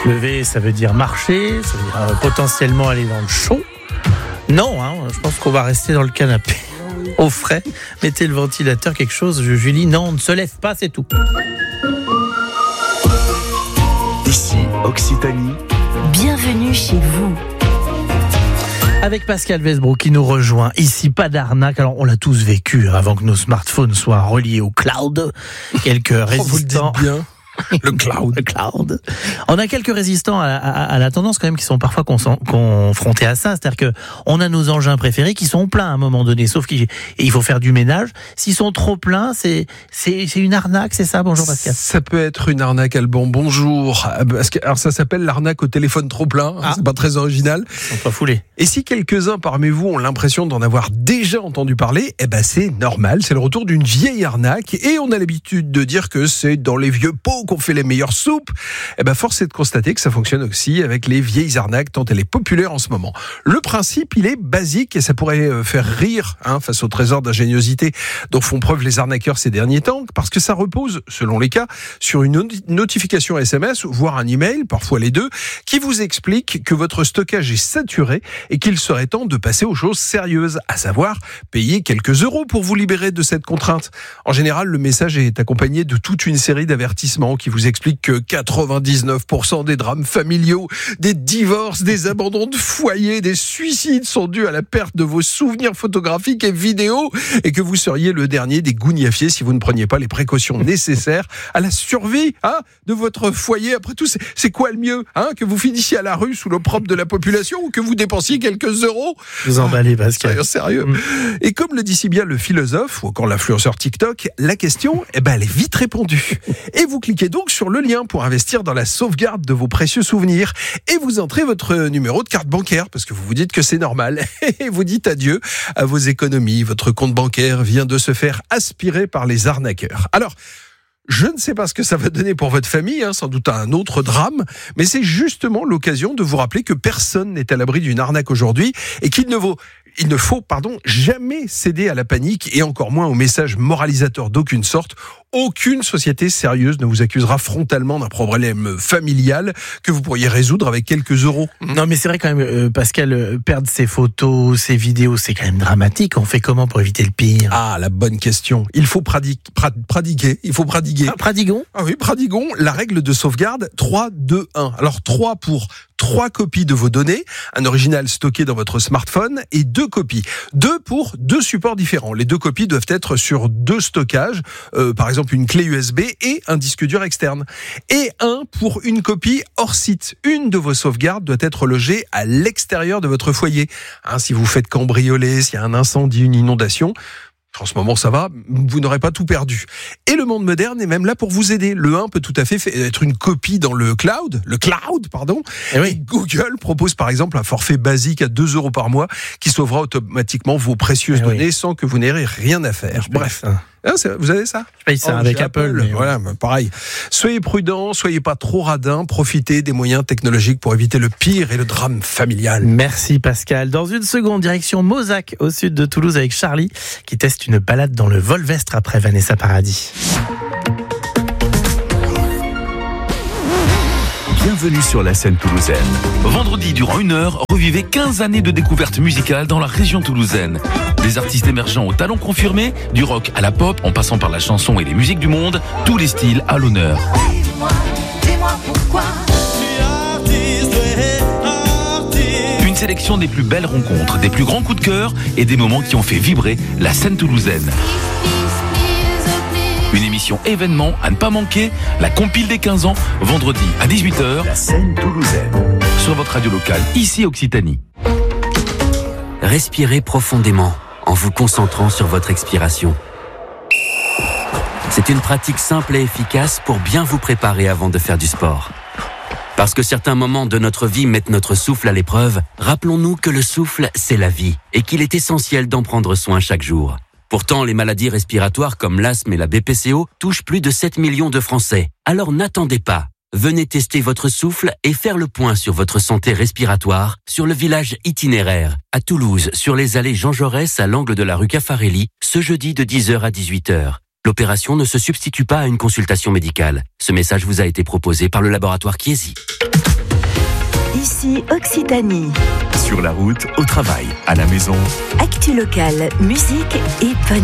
Se lever, ça veut dire marcher, ça veut dire potentiellement aller dans le chaud. Non, je pense qu'on va rester dans le canapé, au frais. Mettez le ventilateur, quelque chose. Julie, non, on ne se lève pas, c'est tout. Ici, Occitanie. Bienvenue chez vous. Avec Pascal Vesbro qui nous rejoint. Ici, pas d'arnaque. Alors, on l'a tous vécu avant que nos smartphones soient reliés au cloud. Quelques résistants. Vous le dites bien. Le cloud. Le cloud. On a quelques résistants à la tendance quand même qui sont parfois confrontés à ça. C'est-à-dire que on a nos engins préférés qui sont pleins à un moment donné, sauf qu'il faut faire du ménage. S'ils sont trop pleins, c'est une arnaque, c'est ça? Bonjour Pascal. Ça peut être une arnaque, Alban. Bonjour. Alors ça s'appelle l'arnaque au téléphone trop plein. C'est pas très original. On pas foulé. Et si quelques-uns parmi vous ont l'impression d'en avoir déjà entendu parler, c'est normal. C'est le retour d'une vieille arnaque. Et on a l'habitude de dire que c'est dans les vieux pots qu'on fait les meilleures soupes. Force est de constater que ça fonctionne aussi avec les vieilles arnaques tant elle est populaire en ce moment. Le principe, il est basique et ça pourrait faire rire face au trésor d'ingéniosité dont font preuve les arnaqueurs ces derniers temps, parce que ça repose, selon les cas, sur une notification SMS, voire un email, parfois les deux, qui vous explique que votre stockage est saturé et qu'il serait temps de passer aux choses sérieuses, à savoir payer quelques euros pour vous libérer de cette contrainte. En général, le message est accompagné de toute une série d'avertissements qui vous expliquent que 99% des drames familiaux, des divorces, des abandons de foyer, des suicides sont dus à la perte de vos souvenirs photographiques et vidéos et que vous seriez le dernier des gougnafiers si vous ne preniez pas les précautions nécessaires à la survie de votre foyer. Après tout, c'est quoi le mieux que vous finissiez à la rue sous l'opprobre de la population ou que vous dépensiez quelques euros? Vous emballez, Pascal. Sérieux. Et comme le dit si bien le philosophe ou encore l'influenceur TikTok, la question, elle est vite répondue. Et vous cliquez donc sur le lien pour investir dans la sauvegarde de vos précieux souvenirs et vous entrez votre numéro de carte bancaire parce que vous vous dites que c'est normal et vous dites adieu à vos économies. Votre compte bancaire vient de se faire aspirer par les arnaqueurs. Alors, je ne sais pas ce que ça va donner pour votre famille, sans doute un autre drame, mais c'est justement l'occasion de vous rappeler que personne n'est à l'abri d'une arnaque aujourd'hui et qu'il ne faut jamais céder à la panique et encore moins aux messages moralisateurs d'aucune sorte. Aucune société sérieuse ne vous accusera frontalement d'un problème familial que vous pourriez résoudre avec quelques euros. Non, mais c'est vrai quand même, Pascal, perdre ses photos, ses vidéos, c'est quand même dramatique. On fait comment pour éviter le pire? La bonne question. Il faut pradiguer. Il faut pradiguer. Pradiguons? Oui, pradiguons la règle de sauvegarde 3-2-1. Alors 3 pour 3 copies de vos données, un original stocké dans votre smartphone et 2 copies. 2 pour 2 supports différents. Les 2 copies doivent être sur 2 stockages, par exemple une clé USB et un disque dur externe. Et 1 pour une copie hors site. Une de vos sauvegardes doit être logée à l'extérieur de votre foyer. Si vous faites cambrioler, s'il y a un incendie, une inondation, en ce moment, ça va, vous n'aurez pas tout perdu. Et le monde moderne est même là pour vous aider. Le 1 peut tout à fait être une copie dans le cloud, Et oui. Et Google propose par exemple un forfait basique à 2 euros par mois qui sauvera automatiquement vos précieuses données sans que vous n'ayez rien à faire. Bref. Vous avez ça? Je paye ça avec Apple. Voilà, pareil. Soyez prudents, soyez pas trop radins, profitez des moyens technologiques pour éviter le pire et le drame familial. Merci Pascal. Dans une seconde, direction Mozac, au sud de Toulouse, avec Charlie, qui teste une balade dans le Volvestre après Vanessa Paradis. Bienvenue sur la scène toulousaine. Vendredi, durant 1 heure, revivez 15 années de découvertes musicales dans la région toulousaine. Des artistes émergents aux talents confirmés, du rock à la pop, en passant par la chanson et les musiques du monde, tous les styles à l'honneur. Dis-moi pourquoi. Une sélection des plus belles rencontres, des plus grands coups de cœur et des moments qui ont fait vibrer la scène toulousaine. Une émission événement à ne pas manquer, la compile des 15 ans, vendredi à 18h. La scène toulousaine. Sur votre radio locale, ici Occitanie. Respirez profondément en vous concentrant sur votre expiration. C'est une pratique simple et efficace pour bien vous préparer avant de faire du sport. Parce que certains moments de notre vie mettent notre souffle à l'épreuve, rappelons-nous que le souffle, c'est la vie et qu'il est essentiel d'en prendre soin chaque jour. Pourtant, les maladies respiratoires comme l'asthme et la BPCO touchent plus de 7 millions de Français. Alors n'attendez pas. Venez tester votre souffle et faire le point sur votre santé respiratoire sur le village itinéraire, à Toulouse, sur les allées Jean Jaurès à l'angle de la rue Caffarelli, ce jeudi de 10h à 18h. L'opération ne se substitue pas à une consultation médicale. Ce message vous a été proposé par le laboratoire Chiesi. Ici Occitanie. Sur la route, au travail, à la maison. Actu locale, musique et bonne